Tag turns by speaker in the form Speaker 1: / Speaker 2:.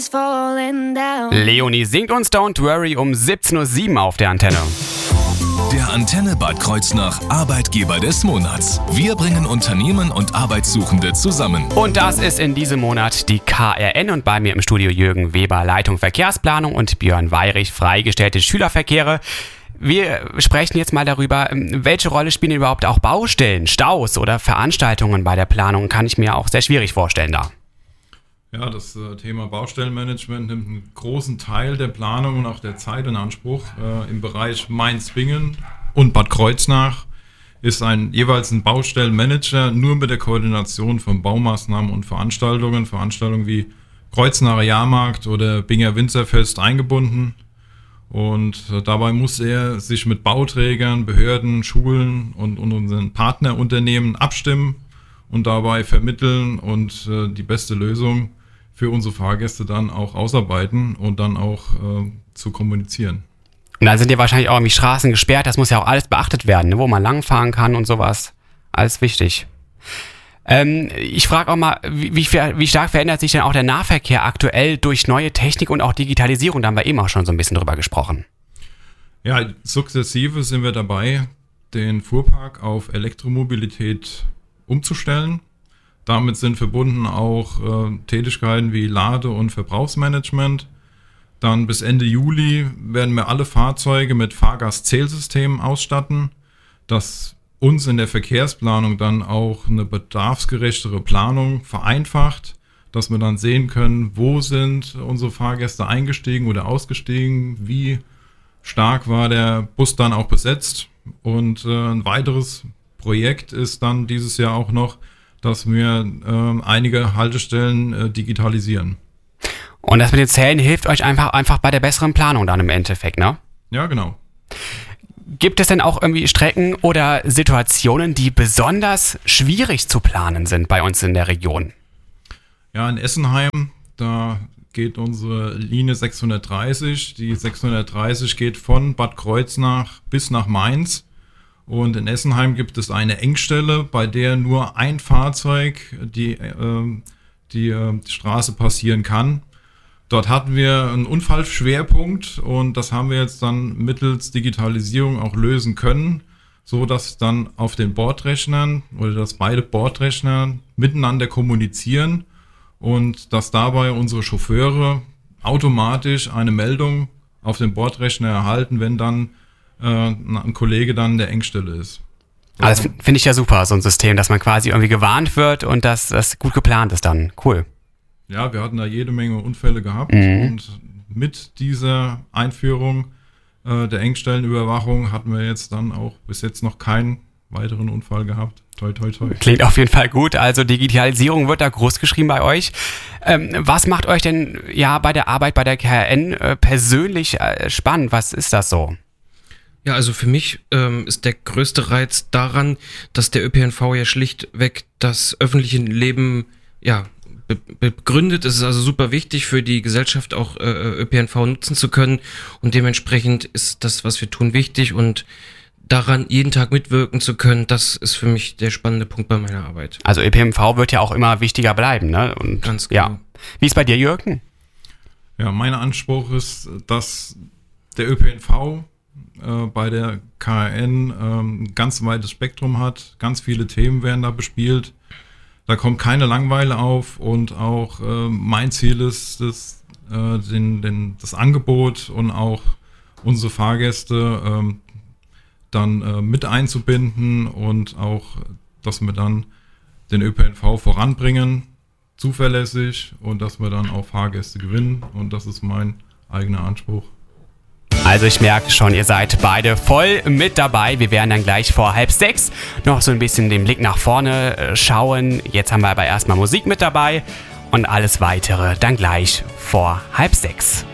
Speaker 1: Leonie singt uns Don't Worry um 17:07 Uhr auf der Antenne.
Speaker 2: Der Antenne Bad Kreuznach Arbeitgeber des Monats. Wir bringen Unternehmen und Arbeitssuchende zusammen.
Speaker 1: Und das ist in diesem Monat die KRN und bei mir im Studio Jürgen Weber, Leitung Verkehrsplanung und Björn Weyrich, freigestellte Schülerverkehre. Wir sprechen jetzt mal darüber, welche Rolle spielen überhaupt auch Baustellen, Staus oder Veranstaltungen bei der Planung, kann ich mir auch sehr schwierig vorstellen da.
Speaker 3: Ja, das Thema Baustellenmanagement nimmt einen großen Teil der Planung und auch der Zeit in Anspruch. Im Bereich Mainz-Bingen und Bad Kreuznach ist jeweils ein Baustellenmanager nur mit der Koordination von Baumaßnahmen und Veranstaltungen wie Kreuznacher Jahrmarkt oder Binger Winzerfest eingebunden. Und dabei muss er sich mit Bauträgern, Behörden, Schulen und unseren Partnerunternehmen abstimmen und dabei vermitteln und die beste Lösung für unsere Fahrgäste dann auch ausarbeiten und dann auch zu kommunizieren.
Speaker 1: Und dann sind ja wahrscheinlich auch irgendwie Straßen gesperrt, das muss ja auch alles beachtet werden, ne, wo man langfahren kann und sowas. Alles wichtig. Ich frage auch mal, wie stark verändert sich denn auch der Nahverkehr aktuell durch neue Technik und auch Digitalisierung? Da haben wir eben auch schon so ein bisschen drüber gesprochen.
Speaker 3: Ja, sukzessive sind wir dabei, den Fuhrpark auf Elektromobilität umzustellen. Damit sind verbunden auch Tätigkeiten wie Lade- und Verbrauchsmanagement. Dann bis Ende Juli werden wir alle Fahrzeuge mit Fahrgastzählsystemen ausstatten, das uns in der Verkehrsplanung dann auch eine bedarfsgerechtere Planung vereinfacht, dass wir dann sehen können, wo sind unsere Fahrgäste eingestiegen oder ausgestiegen, wie stark war der Bus dann auch besetzt. Und ein weiteres Projekt ist dann dieses Jahr auch noch, dass wir einige Haltestellen digitalisieren.
Speaker 1: Und das mit den Zählen hilft euch einfach bei der besseren Planung dann im Endeffekt, ne?
Speaker 3: Ja, genau.
Speaker 1: Gibt es denn auch irgendwie Strecken oder Situationen, die besonders schwierig zu planen sind bei uns in der Region?
Speaker 3: Ja, in Essenheim, da geht unsere Linie 630. Die 630 geht von Bad Kreuznach bis nach Mainz. Und in Essenheim gibt es eine Engstelle, bei der nur ein Fahrzeug die Straße passieren kann. Dort hatten wir einen Unfallschwerpunkt und das haben wir jetzt dann mittels Digitalisierung auch lösen können, so dass dann auf den Bordrechnern oder dass beide Bordrechner miteinander kommunizieren und dass dabei unsere Chauffeure automatisch eine Meldung auf den Bordrechner erhalten, wenn dann ein Kollege dann in der Engstelle ist.
Speaker 1: Das finde ich ja super, so ein System, dass man quasi irgendwie gewarnt wird und dass das gut geplant ist dann. Cool.
Speaker 3: Ja, wir hatten da jede Menge Unfälle gehabt und mit dieser Einführung der Engstellenüberwachung hatten wir jetzt dann auch bis jetzt noch keinen weiteren Unfall gehabt. Toi, toi, toi.
Speaker 1: Klingt auf jeden Fall gut. Also Digitalisierung wird da groß geschrieben bei euch. Was macht euch denn ja bei der Arbeit bei der KRN persönlich spannend? Was ist das so?
Speaker 4: Ja, also für mich ist der größte Reiz daran, dass der ÖPNV ja schlichtweg das öffentliche Leben begründet. Es ist also super wichtig für die Gesellschaft auch ÖPNV nutzen zu können und dementsprechend ist das, was wir tun, wichtig und daran jeden Tag mitwirken zu können, das ist für mich der spannende Punkt bei meiner Arbeit.
Speaker 1: Also ÖPNV wird ja auch immer wichtiger bleiben, ne? Und
Speaker 4: ganz genau.
Speaker 1: Ja. Wie ist bei dir, Jürgen?
Speaker 3: Ja, mein Anspruch ist, dass der ÖPNV bei der KRN ein ganz weites Spektrum hat. Ganz viele Themen werden da bespielt. Da kommt keine Langeweile auf und auch mein Ziel ist es, das Angebot und auch unsere Fahrgäste dann mit einzubinden und auch, dass wir dann den ÖPNV voranbringen, zuverlässig und dass wir dann auch Fahrgäste gewinnen und das ist mein eigener Anspruch.
Speaker 1: Also ich merke schon, ihr seid beide voll mit dabei. Wir werden dann gleich vor 5:30 noch so ein bisschen den Blick nach vorne schauen. Jetzt haben wir aber erstmal Musik mit dabei und alles Weitere dann gleich vor 5:30.